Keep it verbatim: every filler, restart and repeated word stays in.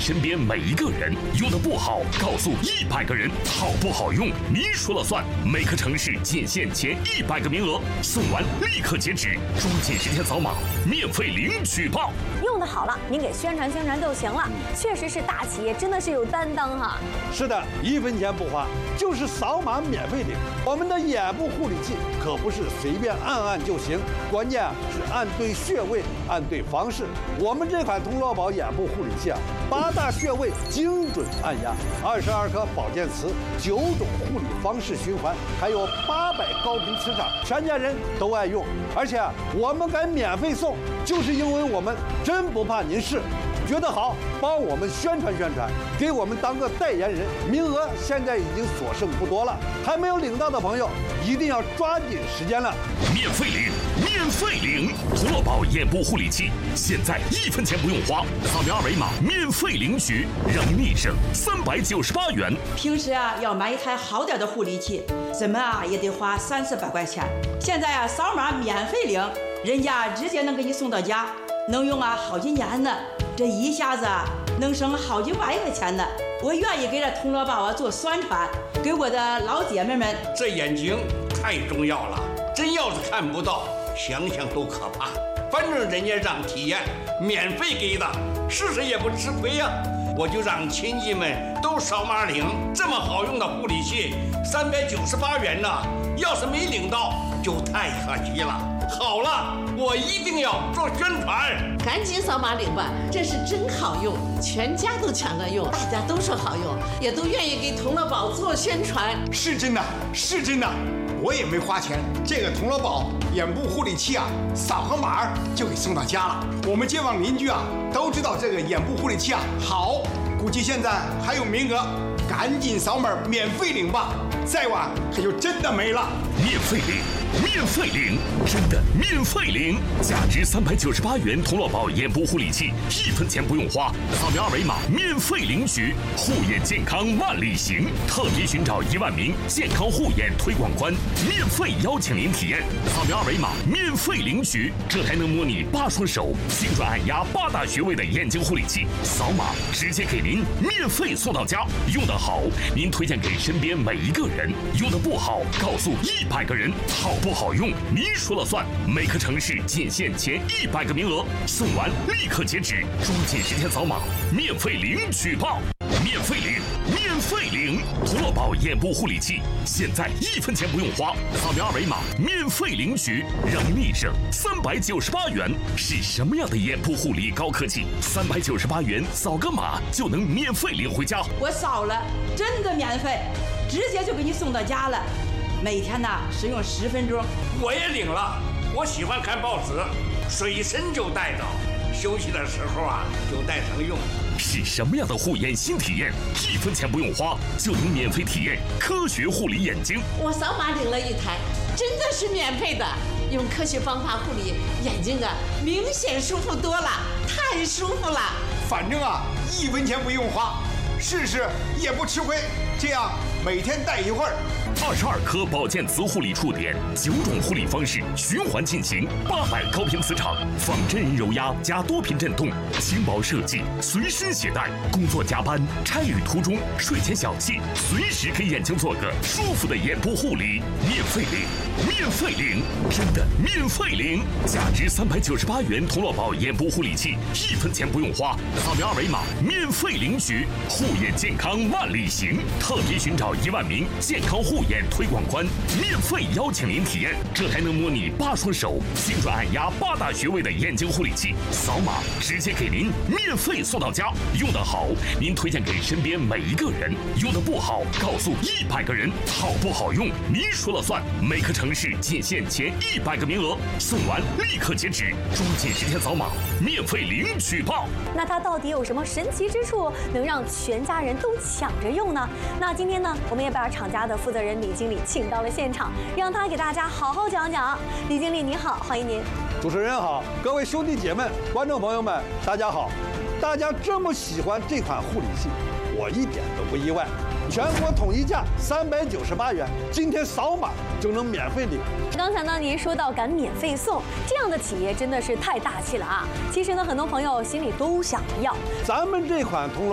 身边每一个人。用的不好，告诉一百个人，好不好用您说了算。每个城市仅限前一百个名额，送完立刻截止，抓紧时间扫码，免费领取报。 用的好了，您给宣传宣传就行了。确实是大企业，真的是有担当哈。 是的，一分钱不花，就是扫码免费领。我们的眼部护理器可不是随便按按就行，关键啊是按对穴位，按对方式。我们这款童乐宝眼部护理器啊，八大穴位精准按压，二十二颗保健词，九种护理方式循环，还有八百高频磁场，全家人都爱用。而且啊，我们敢免费送，就是因为我们真不怕您试。觉得好，帮我们宣传宣传，给我们当个代言人。名额现在已经所剩不多了，还没有领到的朋友一定要抓紧时间了。 免费领，免费领！童乐宝眼部护理器，现在一分钱不用花，扫描二维码免费领取，让您立省三百九十八元。 平时啊，要买一台好点的护理器，怎么啊也得花三四百块钱。现在啊，扫码免费领，人家直接能给你送到家，能用啊好几年呢。这一下子啊，能省好几万块钱呢。我愿意给这童乐宝啊做宣传，给我的老姐妹们。 这眼睛太重要了，真要是看不到，想想都可怕。反正人家让体验，免费给的，试试也不吃亏呀。我就让亲戚们都扫码领，这么好用的护理器，三百九十八元呢。要是没领到，就太可惜了。好了，我一定要做宣传， 赶紧扫码领吧！这是真好用，全家都抢着用，大家都说好用，也都愿意给童乐宝做宣传。 是真的，是真的，我也没花钱。这个童乐宝眼部护理器啊，扫个码就给送到家了。我们街坊邻居啊都知道这个眼部护理器啊好，估计现在还有名额，赶紧扫码免费领吧，再晚可就真的没了。 免费领，免费领，真的免费领！价值三百九十八元童乐宝眼部护理器，一分钱不用花，扫描二维码免费领取。护眼健康万里行，特别寻找一万名健康护眼推广官，免费邀请您体验。扫描二维码免费领取，这台能模拟八双手、精准按压八大穴位的眼睛护理器，扫码直接给您免费送到家。用得好，您推荐给身边每一个人；用得不好，告诉一百个人。好不好用您说了算。每个城市仅限前一百个名额，送完立刻截止，抓紧时间扫码免费领取报。免费领，免费领！童乐宝眼部护理器，现在一分钱不用花，扫描二维码免费领取，让您立省三百九十八元。是什么样的眼部护理高科技？三百九十八元扫个码就能免费领回家。 我扫了，真的免费，直接就给你送到家了。每天呢使用十分钟。 我也领了，我喜欢看报纸，随身就带着，休息的时候啊就带上用。 是什么样的护眼新体验？一分钱不用花就能免费体验科学护理眼睛。 我扫码领了一台，真的是免费的，用科学方法护理眼睛啊，明显舒服多了，太舒服了。 反正啊，一分钱不用花，试试也不吃亏。这样每天戴一会儿。 二十二颗保健磁护理触点，九种护理方式循环进行，八百高频磁场，仿真人揉压加多频震动，轻薄设计，随身携带。工作加班、差旅途中、睡前小憩，随时给眼睛做个舒服的眼部护理。免费领，免费领，真的免费领！价值三百九十八元童乐宝眼部护理器，一分钱不用花，扫描二维码免费领取。护眼健康万里行，特别寻找一万名健康护眼推广官，免费邀请您体验这台能模拟八双手、精准按压八大穴位的眼睛护理器，扫码直接给您免费送到家。用得好，您推荐给身边每一个人；用得不好，告诉一百个人。好不好用您说了算。每个城市仅限前一百个名额，送完立刻截止，抓紧时间扫码免费领取报。 那它到底有什么神奇之处，能让全家人都抢着用呢？那今天呢，我们也把厂家的负责人李经理请到了现场，让他给大家好好讲讲。李经理您好，欢迎您。 主持人好，各位兄弟姐妹、观众朋友们，大家好。大家这么喜欢这款护理器，我一点都不意外。全国统一价三百九十八元，今天扫码就能免费领。 刚才呢，您说到敢免费送，这样的企业真的是太大气了啊！其实呢，很多朋友心里都想要。 咱们这款童